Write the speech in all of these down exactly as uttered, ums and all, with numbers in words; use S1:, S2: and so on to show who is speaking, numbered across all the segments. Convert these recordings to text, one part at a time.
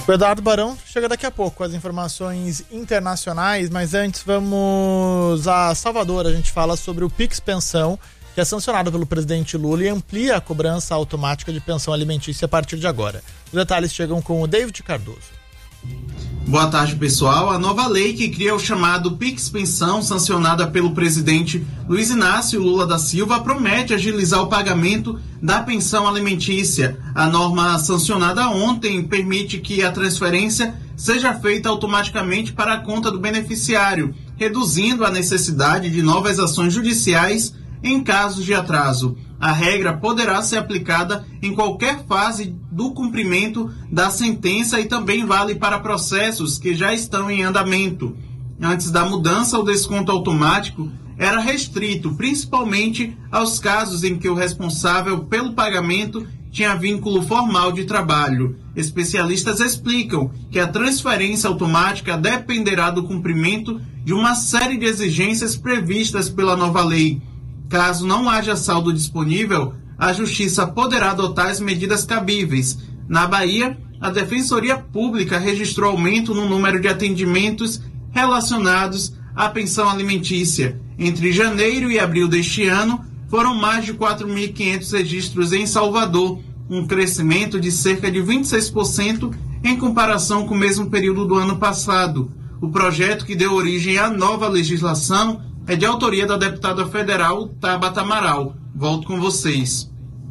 S1: O Eduardo Barão chega daqui a pouco com as informações internacionais, mas antes vamos a Salvador. A gente fala sobre o Pix Pensão, que é sancionado pelo presidente Lula e amplia a cobrança automática de pensão alimentícia a partir de agora. Os detalhes chegam com o David Cardoso.
S2: Boa tarde, pessoal. A nova lei que cria o chamado Pix Pensão, sancionada pelo presidente Luiz Inácio Lula da Silva, promete agilizar o pagamento da pensão alimentícia. A norma sancionada ontem permite que a transferência seja feita automaticamente para a conta do beneficiário, reduzindo a necessidade de novas ações judiciais em casos de atraso. A regra poderá ser aplicada em qualquer fase do cumprimento da sentença e também vale para processos que já estão em andamento. Antes da mudança, o desconto automático era restrito, principalmente aos casos em que o responsável pelo pagamento tinha vínculo formal de trabalho. Especialistas explicam que a transferência automática dependerá do cumprimento de uma série de exigências previstas pela nova lei. Caso não haja saldo disponível, a Justiça poderá adotar as medidas cabíveis. Na Bahia, a Defensoria Pública registrou aumento no número de atendimentos relacionados à pensão alimentícia. Entre janeiro e abril deste ano, foram mais de quatro mil e quinhentos registros em Salvador, um crescimento de cerca de vinte e seis por cento em comparação com o mesmo período do ano passado. O projeto que deu origem à nova legislação é de autoria da deputada federal Tabata Amaral. Volto com vocês.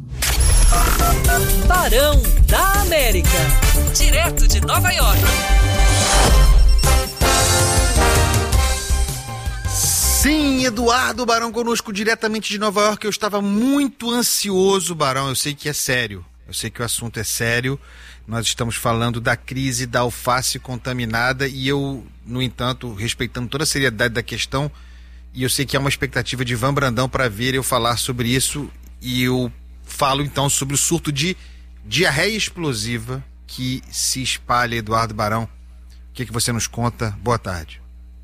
S3: Barão da América, direto de Nova York.
S4: Sim, Eduardo Barão conosco diretamente de Nova York. Eu estava muito ansioso, Barão. Eu sei que é sério. Eu sei que o assunto é sério. Nós estamos falando da crise da alface contaminada e eu, no entanto, respeitando toda a seriedade da questão, e eu sei que há uma expectativa de Ivan Brandão para vir eu falar sobre isso, e eu falo então sobre o surto de diarreia explosiva que se espalha. Eduardo Barão, o que, que você nos conta? Boa tarde.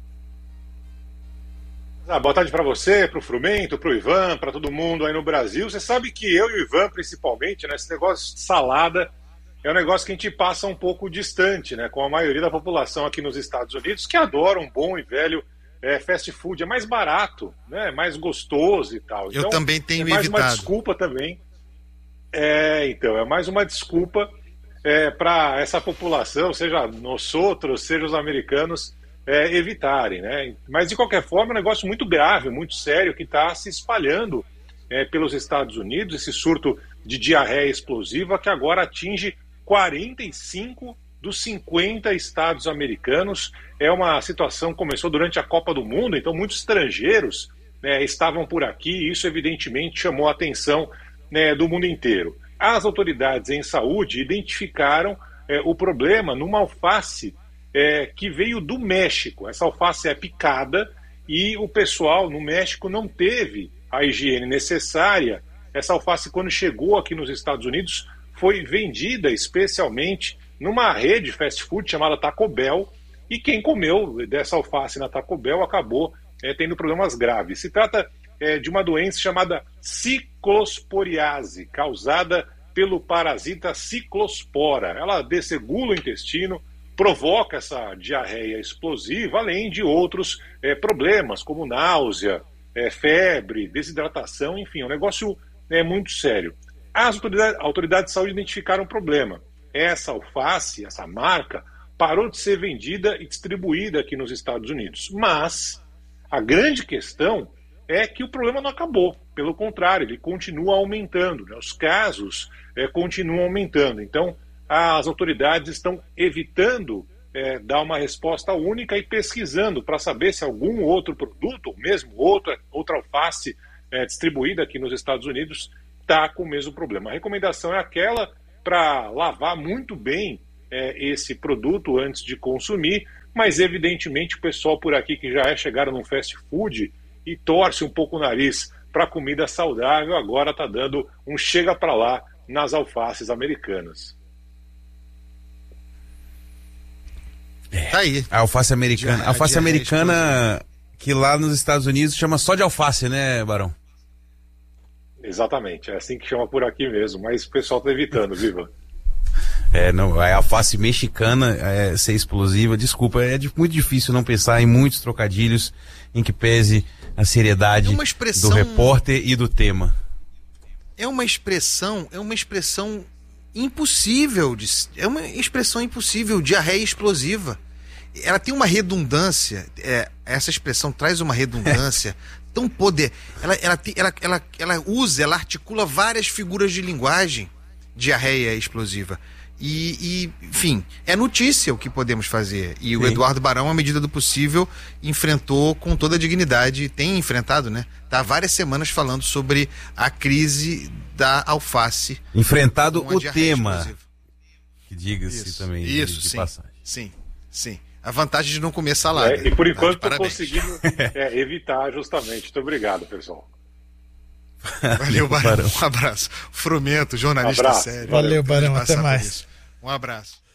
S5: Ah, boa tarde para você, para o Frumento, para o Ivan, para todo mundo aí no Brasil. Você sabe que eu e o Ivan, principalmente, né, esse negócio de salada é um negócio que a gente passa um pouco distante, né, com a maioria da população aqui nos Estados Unidos, que adora um bom e velho É, fast food. É mais barato, né? É mais gostoso e tal.
S4: Eu
S5: então,
S4: também tenho
S5: é mais
S4: evitado.
S5: uma desculpa também. É, então, é mais uma desculpa é, para essa população, seja nós outros, seja os americanos, é, evitarem, né? Mas, de qualquer forma, é um negócio muito grave, muito sério, que está se espalhando é, pelos Estados Unidos, esse surto de diarreia explosiva que agora atinge quarenta e cinco dos cinquenta estados americanos. É uma situação que começou durante a Copa do Mundo, então muitos estrangeiros, né, estavam por aqui, e isso evidentemente chamou a atenção, né, do mundo inteiro. As autoridades em saúde identificaram é, o problema numa alface é, que veio do México. Essa alface é picada e o pessoal no México não teve a higiene necessária. Essa alface, quando chegou aqui nos Estados Unidos, foi vendida especialmente numa rede fast food chamada Taco Bell, e quem comeu dessa alface na Taco Bell acabou é, tendo problemas graves. Se trata é, de uma doença chamada ciclosporiase, causada pelo parasita ciclospora. Ela desregula o intestino, provoca essa diarreia explosiva, além de outros é, problemas, como náusea, é, febre, desidratação, enfim, é um negócio é, muito sério. As autoridades, autoridades de saúde identificaram o problema. Essa alface, essa marca, parou de ser vendida e distribuída aqui nos Estados Unidos. Mas a grande questão é que o problema não acabou. Pelo contrário, ele continua aumentando, né? Os casos é, continuam aumentando. Então, as autoridades estão evitando é, dar uma resposta única e pesquisando para saber se algum outro produto, ou mesmo outra, outra alface é, distribuída aqui nos Estados Unidos, está com o mesmo problema. A recomendação é aquela para lavar muito bem é, esse produto antes de consumir, mas evidentemente o pessoal por aqui que já é chegaram no fast food e torce um pouco o nariz para comida saudável, agora está dando um chega para lá nas alfaces americanas.
S6: É, tá aí. A alface americana. A alface americana que lá nos Estados Unidos chama só de alface, né, Barão?
S5: Exatamente, é assim que chama por aqui mesmo, mas o pessoal está evitando, viva.
S6: É, não, a alface mexicana é, ser explosiva, desculpa, é de, muito difícil não pensar em muitos trocadilhos em que pese a seriedade
S4: é expressão...
S6: do repórter e do tema.
S4: É uma expressão, é uma expressão impossível, de, é uma expressão impossível, diarreia explosiva. Ela tem uma redundância, é, essa expressão traz uma redundância tão poder. Ela, ela, ela, ela, ela usa, ela articula várias figuras de linguagem, diarreia explosiva. E, e, enfim, é notícia o que podemos fazer. E Sim. o Eduardo Barão, à medida do possível, enfrentou com toda a dignidade, tem enfrentado, né? Tá há várias semanas falando sobre a crise da alface.
S6: Enfrentado o tema. Explosiva. Que diga-se
S4: isso,
S6: também
S4: isso,
S6: de, de
S4: sim,
S6: passagem.
S4: Sim, sim. A vantagem de não comer salada.
S5: É, e por enquanto estou conseguindo é, evitar justamente. Muito obrigado, pessoal.
S4: Valeu, Barão. Um abraço. Frumento, jornalista
S5: um abraço.
S4: sério.
S1: Valeu, Barão. Até mais.
S4: Um abraço.